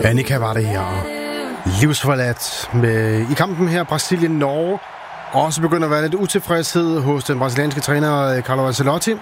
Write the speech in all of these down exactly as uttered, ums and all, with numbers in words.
Annika var det her. Livsforladt med, i kampen her Brasilien-Norge. Også begynder at være lidt utilfredshed hos den brasilianske træner Carlo Ancelotti,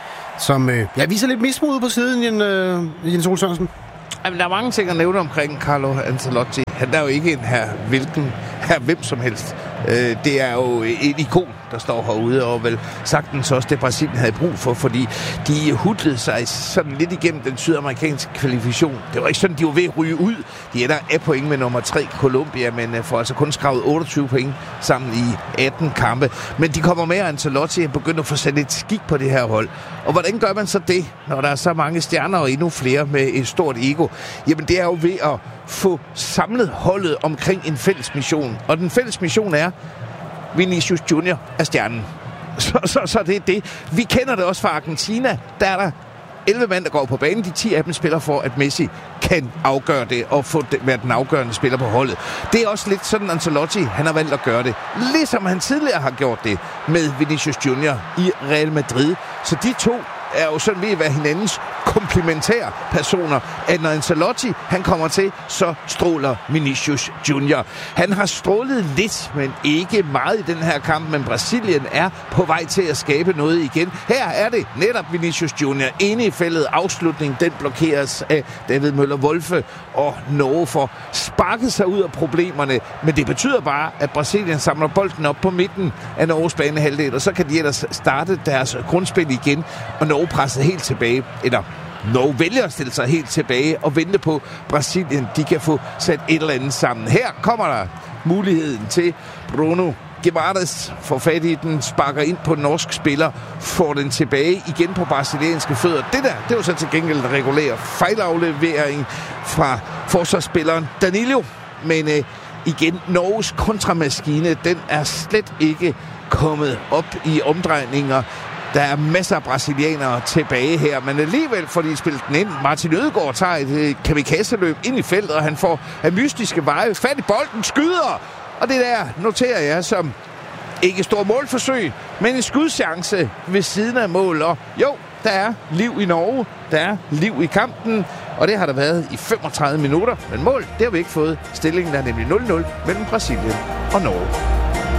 som ja, viser lidt mismod på siden, Jens Ole Sørensen. Jamen, der er mange ting at nævne omkring Carlo Ancelotti. Han er jo ikke en her hvilken her hvem som helst. Øh, det er jo et ikon, der står herude, og vel sagtens også det Brasilien havde brug for, fordi de hudlede sig sådan lidt igennem den sydamerikanske kvalifikation. Det var ikke sådan, de var ved at ryge ud. De er der af point med nummer tre, Colombia, men får altså kun skravet otteogtyve point sammen i atten kampe. Men de kommer med, og Ancelotti begynder at få sat lidt skik på det her hold. Og hvordan gør man så det, når der er så mange stjerner og endnu flere med et stort ego? Jamen, det er jo ved at få samlet holdet omkring en fælles mission. Og den fælles mission er, Vinicius Junior er stjernen. Så, så, så det er det. Vi kender det også fra Argentina. Der er der elleve mand, der går på banen. De ti af dem spiller for, at Messi kan afgøre det og få det, være den afgørende spiller på holdet. Det er også lidt sådan, Ancelotti han har valgt at gøre det. Ligesom han tidligere har gjort det med Vinicius Junior i Real Madrid. Så de to er jo sådan ved at være hinandens komplementære personer, at når Ancelotti han kommer til, så stråler Vinicius Junior. Han har strålet lidt, men ikke meget i den her kamp, men Brasilien er på vej til at skabe noget igen. Her er det netop Vinicius Junior inde i feltet. Afslutning, den blokeres af David Møller-Wolfe, og Norge får sparket sig ud af problemerne, men det betyder bare, at Brasilien samler bolden op på midten af Norges banehalvdel, og så kan de ellers starte deres grundspil igen, og Norge presser helt tilbage, eller Norge vælger at stille sig helt tilbage og vente på Brasilien. De kan få sat et eller andet sammen. Her kommer der muligheden til Bruno Guimaraes, får fat i den, sparker ind på en norsk spiller, får den tilbage igen på brasilianske fødder. Det der, det var så til gengæld en regulær fejlaflevering fra forsvarsspilleren Danilo. Men øh, igen, Norges kontramaskine, den er slet ikke kommet op i omdrejninger. Der er masser af brasilianere tilbage her, men alligevel får de spillet den ind. Martin Ødegaard tager et kamikaze-løb ind i feltet, og han får af mystiske veje fat i bolden, skyder. Og det der noterer jeg som ikke stor målforsøg, men en skudchance ved siden af mål. Og jo, der er liv i Norge, der er liv i kampen, og det har der været i femogtredive minutter. Men mål, det har vi ikke fået. Stillingen er nemlig nul nul mellem Brasilien og Norge.